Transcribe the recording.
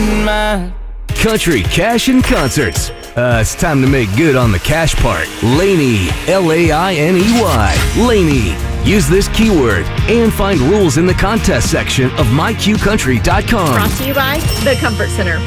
in mind. Country, cash, and concerts. It's time to make good on the cash part. Laney, Lainey. Laney. Use this keyword and find rules in the contest section of myqcountry.com. Brought to you by The Comfort Center.